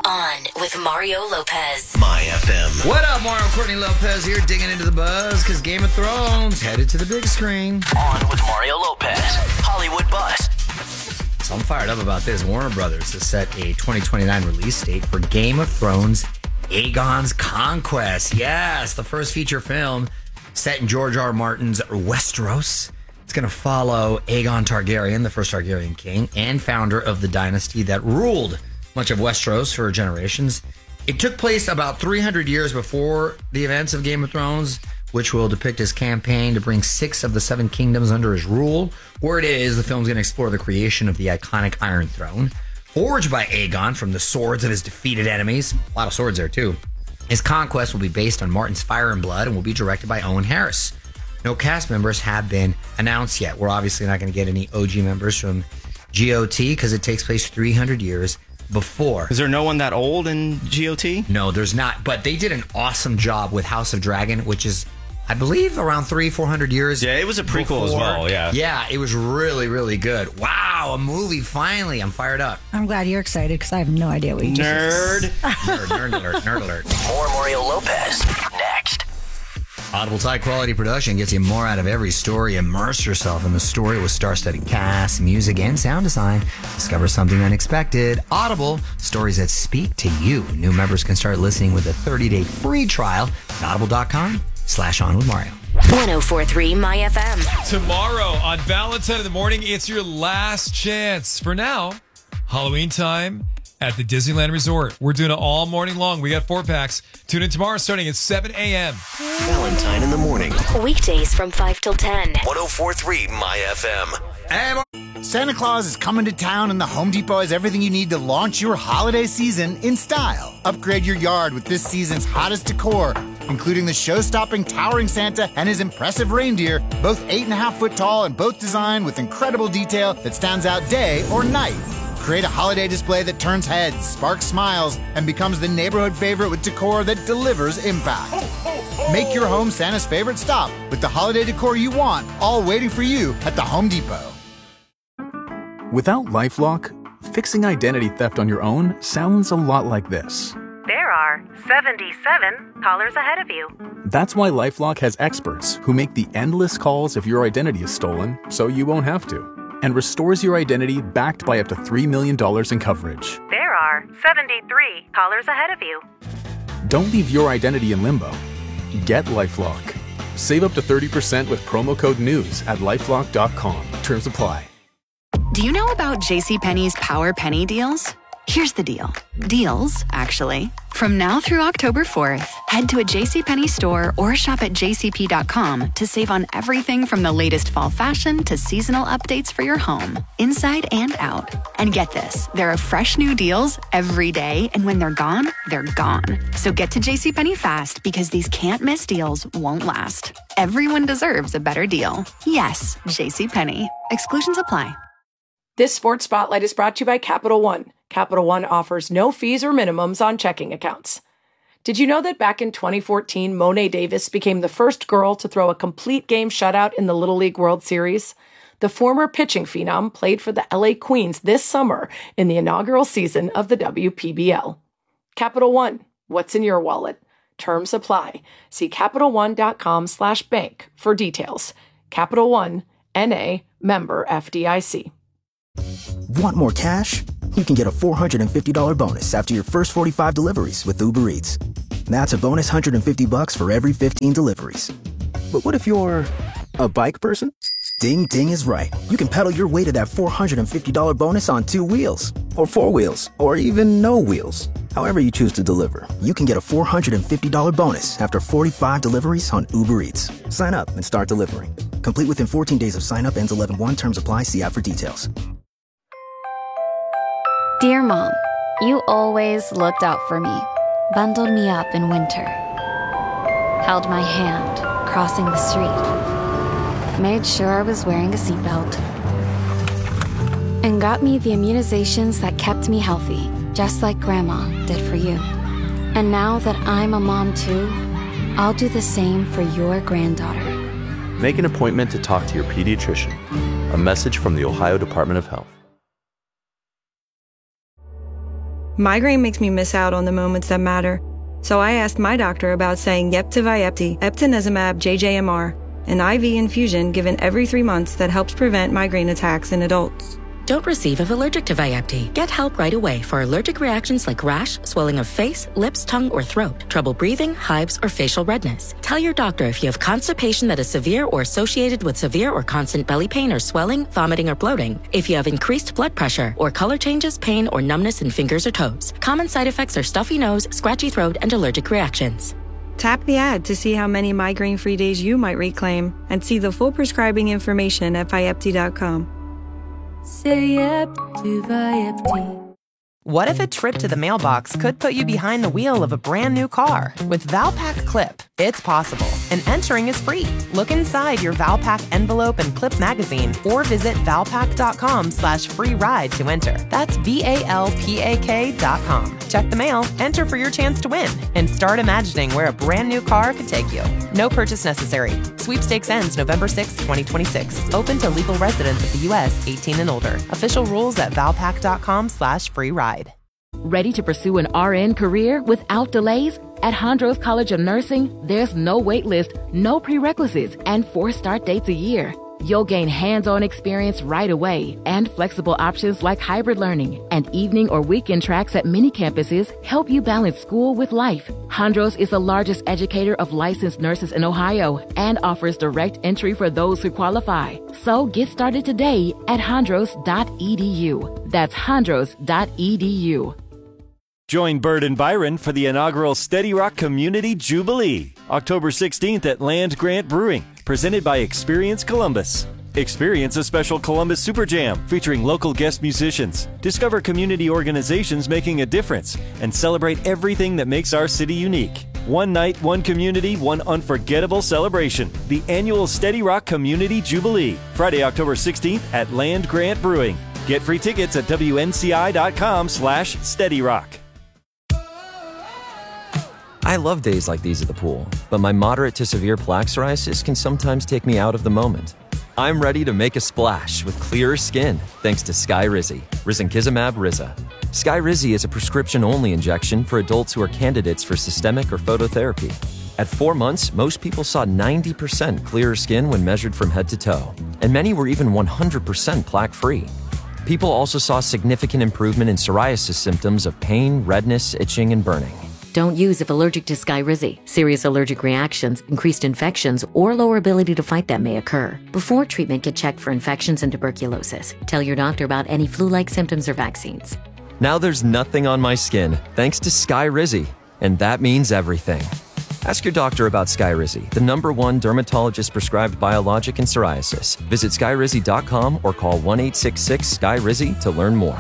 On with Mario Lopez. My FM. What up, Mario Courtney Lopez here, digging into the buzz, because Game of Thrones headed to the big screen. On with Mario Lopez. Hollywood Buzz. So I'm fired up about this. Warner Brothers has set a 2029 release date for Game of Thrones Aegon's Conquest. Yes, the first feature film set in George R. R. Martin's Westeros. It's going to follow Aegon Targaryen, the first Targaryen king, and founder of the dynasty that ruled much of Westeros for generations. It took place about 300 years before the events of Game of Thrones, which will depict his campaign to bring 6 of the 7 kingdoms under his rule. Word is the film's going to explore the creation of the iconic Iron Throne, forged by Aegon from the swords of his defeated enemies. A lot of swords there, too. His conquest will be based on Martin's Fire and Blood and will be directed by Owen Harris. No cast members have been announced yet. We're obviously not going to get any OG members from GOT because it takes place 300 years before. Is there no one that old in GOT? No, there's not. But they did an awesome job with House of Dragon, which is, I believe, around 300-400 years. Yeah, it was a prequel as well, yeah. Yeah, it was really, really good. Wow, a movie, finally. I'm fired up. I'm glad you're excited because I have no idea what you just Nerd. Nerd alert. More Mario Lopez. Next. Audible's high-quality production gets you more out of every story. Immerse yourself in the story with star-studded cast, music, and sound design. Discover something unexpected. Audible, stories that speak to you. New members can start listening with a 30-day free trial at audible.com/onwithmario. 1043 My FM. Tomorrow on Valentine in the Morning, it's your last chance. For now, Halloween time at the Disneyland Resort. We're doing it all morning long. We got 4-packs. Tune in tomorrow starting at 7 a.m. Valentine in the Morning. Weekdays from 5 till 10. 1043 My FM. Santa Claus is coming to town, and the Home Depot has everything you need to launch your holiday season in style. Upgrade your yard with this season's hottest decor, including the show-stopping towering Santa and his impressive reindeer, both 8.5 foot tall and both designed with incredible detail that stands out day or night. Create a holiday display that turns heads, sparks smiles, and becomes the neighborhood favorite with decor that delivers impact. Make your home Santa's favorite stop with the holiday decor you want, all waiting for you at the Home Depot. Without LifeLock, fixing identity theft on your own sounds a lot like this. There are 77 callers ahead of you. That's why LifeLock has experts who make the endless calls if your identity is stolen so you won't have to, and restores your identity backed by up to $3 million in coverage. There are 73 callers ahead of you. Don't leave your identity in limbo. Get LifeLock. Save up to 30% with promo code NEWS at LifeLock.com. Terms apply. Do you know about JCPenney's Power Penny deals? Here's the deal. Deals, actually. From now through October 4th, head to a JCPenney store or shop at jcp.com to save on everything from the latest fall fashion to seasonal updates for your home, inside and out. And get this, there are fresh new deals every day, and when they're gone, they're gone. So get to JCPenney fast because these can't-miss deals won't last. Everyone deserves a better deal. Yes, JCPenney. Exclusions apply. This Sports Spotlight is brought to you by Capital One. Capital One offers no fees or minimums on checking accounts. Did you know that back in 2014, Mo'ne Davis became the first girl to throw a complete game shutout in the Little League World Series? The former pitching phenom played for the LA Queens this summer in the inaugural season of the WPBL. Capital One, what's in your wallet? Terms apply. See CapitalOne.com/bank for details. Capital One, N.A., member FDIC. Want more cash? You can get a $450 bonus after your first 45 deliveries with Uber Eats. That's a bonus $150 for every 15 deliveries. But what if you're a bike person? Ding Ding is right. You can pedal your way to that $450 bonus on 2 wheels, or 4 wheels, or even no wheels. However you choose to deliver, you can get a $450 bonus after 45 deliveries on Uber Eats. Sign up and start delivering. Complete within 14 days of sign up. Ends 11/1. Terms apply. See app for details. Dear Mom, you always looked out for me, bundled me up in winter, held my hand crossing the street, made sure I was wearing a seatbelt, and got me the immunizations that kept me healthy, just like Grandma did for you. And now that I'm a mom too, I'll do the same for your granddaughter. Make an appointment to talk to your pediatrician. A message from the Ohio Department of Health. Migraine makes me miss out on the moments that matter. So I asked my doctor about saying yep to Vyepti, eptinezumab JJMR, an IV infusion given every 3 months that helps prevent migraine attacks in adults. Don't receive if allergic to Vyepti. Get help right away for allergic reactions like rash, swelling of face, lips, tongue, or throat, trouble breathing, hives, or facial redness. Tell your doctor if you have constipation that is severe or associated with severe or constant belly pain or swelling, vomiting, or bloating. If you have increased blood pressure or color changes, pain, or numbness in fingers or toes. Common side effects are stuffy nose, scratchy throat, and allergic reactions. Tap the ad to see how many migraine-free days you might reclaim and see the full prescribing information at Vyepti.com. Say yep to Vyepti. What if a trip to the mailbox could put you behind the wheel of a brand new car? With Valpak Clip, it's possible, and entering is free. Look inside your Valpak envelope and clip magazine, or visit valpak.com/free ride to enter. That's VALPAK.com. Check the mail, enter for your chance to win, and start imagining where a brand new car could take you. No purchase necessary. Sweepstakes ends November 6, 2026. Open to legal residents of the U.S. 18 and older. Official rules at valpak.com/free ride. Ready to pursue an RN career without delays? At Hondros College of Nursing, there's no wait list, no prerequisites, and 4 start dates a year. You'll gain hands-on experience right away and flexible options like hybrid learning and evening or weekend tracks at many campuses help you balance school with life. Hondros is the largest educator of licensed nurses in Ohio and offers direct entry for those who qualify. So get started today at hondros.edu. That's hondros.edu. Join Bird and Byron for the inaugural Steady Rock Community Jubilee, October 16th at Land Grant Brewing, presented by Experience Columbus. Experience a special Columbus Super Jam featuring local guest musicians. Discover community organizations making a difference and celebrate everything that makes our city unique. One night, one community, one unforgettable celebration. The annual Steady Rock Community Jubilee, Friday, October 16th at Land Grant Brewing. Get free tickets at WNCI.com/SteadyRock. I love days like these at the pool, but my moderate to severe plaque psoriasis can sometimes take me out of the moment. I'm ready to make a splash with clearer skin thanks to Skyrizi, risankizumab Riza. Skyrizi is a prescription-only injection for adults who are candidates for systemic or phototherapy. At 4 months, most people saw 90% clearer skin when measured from head to toe, and many were even 100% plaque-free. People also saw significant improvement in psoriasis symptoms of pain, redness, itching, and burning. Don't use if allergic to Skyrizi. Serious allergic reactions, increased infections, or lower ability to fight them may occur. Before treatment, get checked for infections and tuberculosis. Tell your doctor about any flu-like symptoms or vaccines. Now there's nothing on my skin thanks to Skyrizi, and that means everything. Ask your doctor about Skyrizi, the #1 dermatologist-prescribed biologic in psoriasis. Visit Skyrizi.com or call 1-866-SKYRIZI to learn more.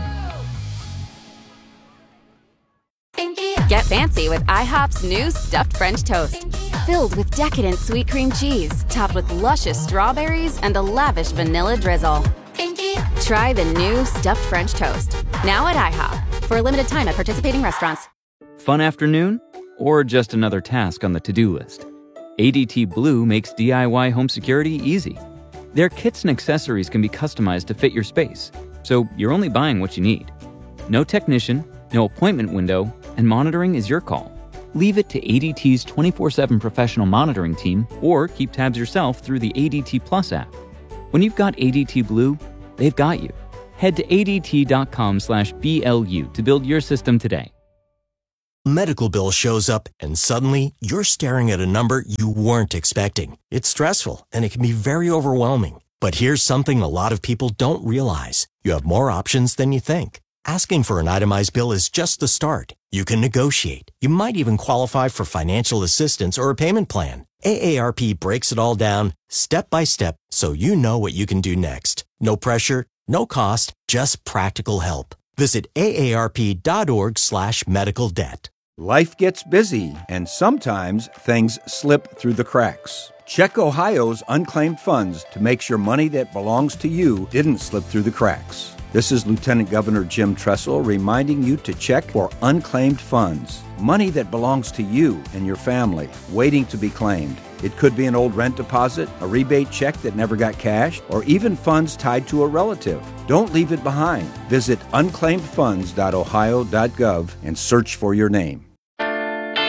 Get fancy with IHOP's new stuffed French toast. Filled with decadent sweet cream cheese, topped with luscious strawberries and a lavish vanilla drizzle. Try the new stuffed French toast. Now at IHOP. For a limited time at participating restaurants. Fun afternoon? Or just another task on the to-do list? ADT Blue makes DIY home security easy. Their kits and accessories can be customized to fit your space, so you're only buying what you need. No technician, no appointment window, and monitoring is your call. Leave it to ADT's 24/7 professional monitoring team or keep tabs yourself through the ADT Plus app. When you've got ADT Blue, they've got you. Head to ADT.com/BLU to build your system today. Medical bill shows up and suddenly you're staring at a number you weren't expecting. It's stressful and it can be very overwhelming. But here's something a lot of people don't realize. You have more options than you think. Asking for an itemized bill is just the start. You can negotiate. You might even qualify for financial assistance or a payment plan. AARP breaks it all down step by step so you know what you can do next. No pressure, no cost, just practical help. Visit aarp.org/medical debt. Life gets busy, and sometimes things slip through the cracks. Check Ohio's unclaimed funds to make sure money that belongs to you didn't slip through the cracks. This is Lieutenant Governor Jim Tressel reminding you to check for unclaimed funds, money that belongs to you and your family, waiting to be claimed. It could be an old rent deposit, a rebate check that never got cashed, or even funds tied to a relative. Don't leave it behind. Visit unclaimedfunds.ohio.gov and search for your name.